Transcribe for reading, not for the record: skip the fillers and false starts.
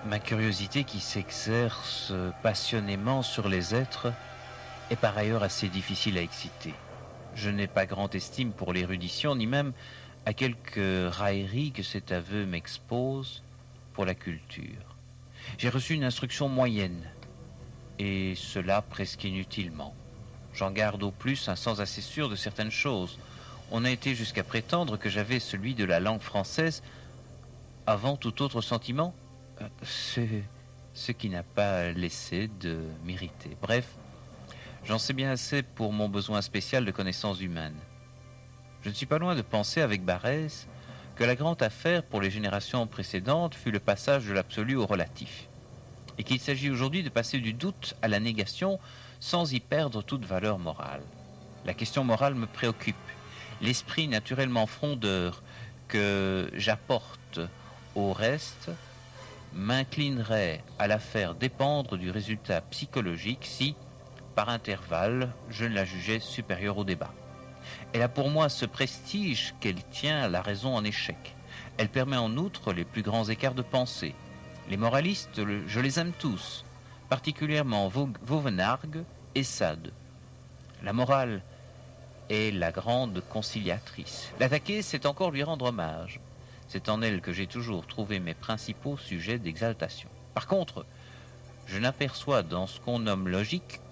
Ma curiosité qui s'exerce passionnément sur les êtres est par ailleurs assez difficile à exciter. Je n'ai pas grande estime pour l'érudition, ni même à quelques railleries que cet aveu m'expose pour la culture. J'ai reçu une instruction moyenne, et cela presque inutilement. J'en garde au plus un sens assez sûr de certaines choses. On a été jusqu'à prétendre que j'avais celui de la langue française avant tout autre sentiment. C'est ce qui n'a pas laissé de m'irriter. Bref, j'en sais bien assez pour mon besoin spécial de connaissances humaines. Je ne suis pas loin de penser avec Barrès que la grande affaire pour les générations précédentes fut le passage de l'absolu au relatif, et qu'il s'agit aujourd'hui de passer du doute à la négation sans y perdre toute valeur morale. La question morale me préoccupe. L'esprit naturellement frondeur que j'apporte au reste m'inclinerait à la faire dépendre du résultat psychologique si, par intervalle, je ne la jugeais supérieure au débat. Elle a pour moi ce prestige qu'elle tient la raison en échec. Elle permet en outre les plus grands écarts de pensée. Les moralistes, je les aime tous, particulièrement Vauvenargues et Sade. La morale est la grande conciliatrice. L'attaquer, c'est encore lui rendre hommage. C'est en elle que j'ai toujours trouvé mes principaux sujets d'exaltation. Par contre, je n'aperçois dans ce qu'on nomme logique